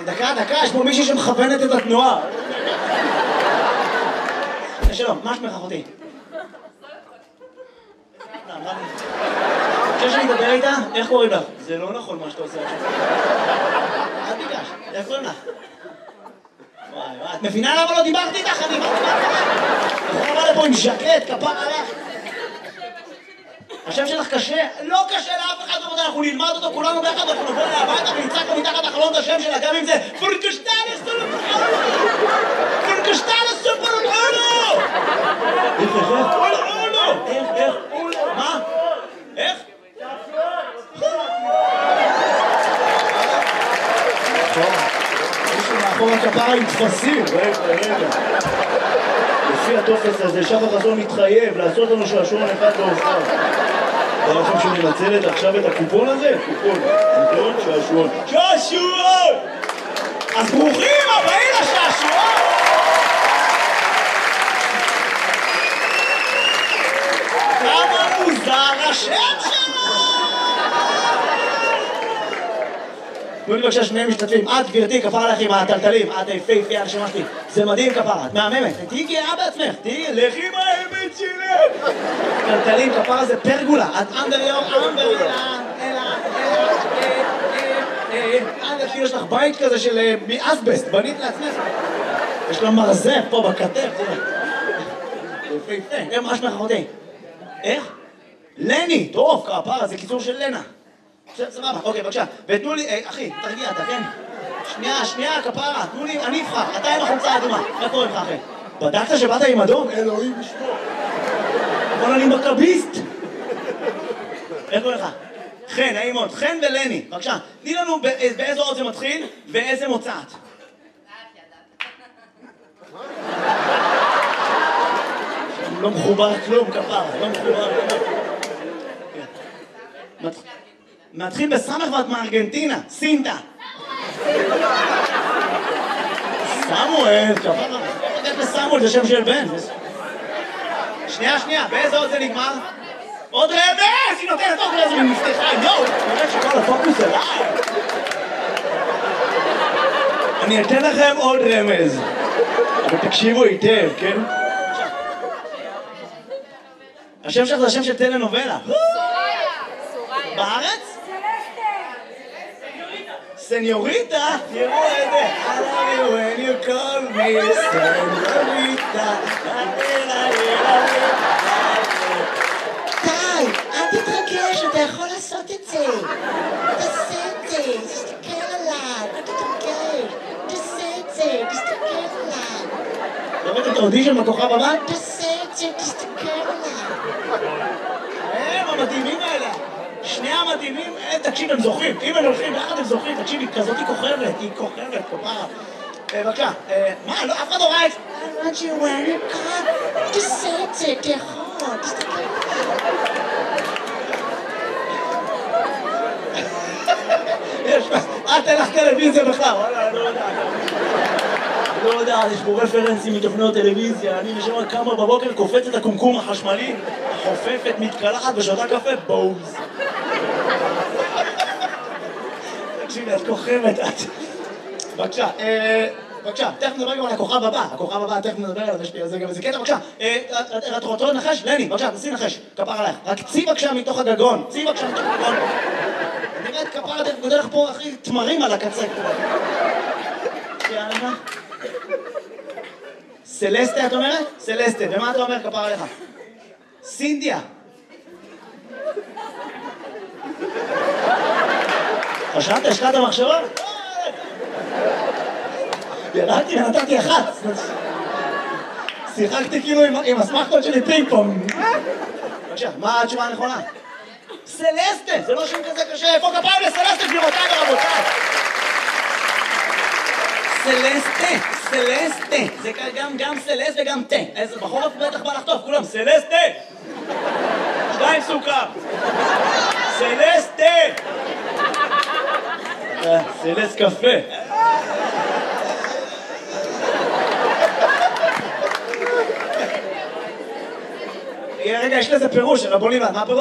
דקה, יש פה מישהי שמכוונת את התנועה. שלום, מה שמך אחותי? חושב שאני אדבר איתה? איך קוראים לך? זה לא נכון מה שאתה עושה עכשיו. אל תיגש, איך קוראים לך? וואי, את מבינה למה לא דיברתי איתך? אני יכולה לבוא לפה עם ז'קט, כפר עליך. השם שלך קשה? לא קשה לאף אחד, אנחנו נלמד אותו כולנו ביחד, אנחנו נבוא להביתה ונצעק לו מתחת החלון את השם שלה, גם אם זה פורקשטלס סופרולו! פורקשטלס סופרולו! איך? מה? איך? מישהו מאחור הכפרה עם תפסים. רגע. לפי הטופס הזה, שחר חסון מתחייב לעשות לנו שעשועון אחד להופעה. אתה לכם שהוא מנצלת עכשיו את הקופון הזה? קופון. נכון? שעשועון. שעשועון! אז ברוכים הבאים לשעשועון! כמה מוזר השם שלו! תנו לי בבקשה שני משתתפים. את גברתי, כפרה לך עם הטלטלים. את יפהפייה הנשמה שלי. זה מדהים כפרה, את מהממת. תהיי גאה בעצמך, לכי עם האמת שלך. טלטלים, כפרה זה פרגולה. את אנדר כאילו יש לך בית כזה של מאסבסט, בנית לעצמך. יש לו מרזף פה בכתף, יפהפה. מה שמך אחותי? איך? לני, טוב, כפרה, זה קיצור של לנה. סבבה, אוקיי, בבקשה. ותנו לי, אחי, תרגיע, אתה כן? שנייה, כפרה, תנו לי, אני אבחר, אתה עם החולצה האדומה. מה קורה לך, אחי? בדקת שבאת עם אדום? אלוהים ישמור. אבל אני מכביסט. איך קורה לך? חן, נעים מאוד. חן ולני, בבקשה. תני לנו באיזה אות זה מתחיל ואיזה מוצאת. לא מחובר כלום, כפרה, לא מחובר כלום. מתחיל בסמך ואת מארגנטינה, סינטה. סמואל, כפרה. איך לסמואל זה שם של בן. שנייה, באיזה עוד זה נגמר? עוד רמז! היא נותנת עוד רמז ומפתחה, יואו! נראה שכל הפוקוס עליי. אני אתן לכם עוד רמז. אבל תקשיבו היטב, כן? השם שלך זה השם של טלנובלה. בארץ? סניוריטה? תראו את זה. I love you when you call me סניוריטה. די, אל תתרגש, אתה יכול לעשות את זה. תעשה את זה, תסתכל עליי, אל תתרגש. תעשה את זה, תסתכל עליי. לראות את האודישן בכוכב הבא? תעשה את זה, תסתכל עליי. הם המדהימים האלה. שני המדהימים, תקשיב, הם זוכרים. אם הם הולכים ביחד הם זוכרים, תקשיב, היא כזאת היא כוכבת, כפרה. בבקשה, מה, לא, אף אחד לא ראה את זה. I want you when you come, תעשה את זה, תיכול, תסתכל. יש, את אין לך טלוויזיה בכלל, וואלה, לא יודע, יש פה רפרנסים מתוכניות טלוויזיה, אני נשמע כמה בבוקר קופץ את הקומקום החשמלי, חופפת, מתקלחת ושותה קפה, בוז. תקשיבי, את כוכבת, את. בבקשה, תכף נדבר גם על הכוכב הבא, תכף נדבר עליו, יש לי על זה גם איזה קטע, בבקשה. את רוצה לנחש? לני, בבקשה, תנסי לנחש, כפר עלייך. רק צי בבקשה מתוך הגגון, נראית כפר, אתה יודע לך פה, אחי, תמרים על הקצה. יאללה. סלסטה, את אומרת? סלסטה, ומה אתה אומר כפר עליך? סינדיה. חשבת, השקעת המחשבה? ירדתי ונתתי אחת. שיחקתי כאילו עם הסמכות שלי פינג פונג. בבקשה, מה התשובה הנכונה? סלסטה, זה לא שם כזה קשה. איפה כפיים לסלסטה, גבירותיי ורבותיי? סלסטה. זה גם סלסט וגם תה. איזה בחורף בטח בא לחטוף, כולם. סלסטה! 2 סוכר. סלסטה! סלסט קפה. רגע, יש לזה פירוש, רבו לימד, מה הפירוש?